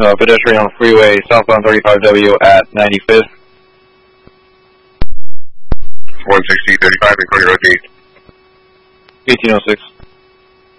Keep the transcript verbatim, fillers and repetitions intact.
Uh, pedestrian on the freeway, southbound thirty-five W at ninety-fifth. one sixty, thirty-five, recording rotate. eighteen oh six.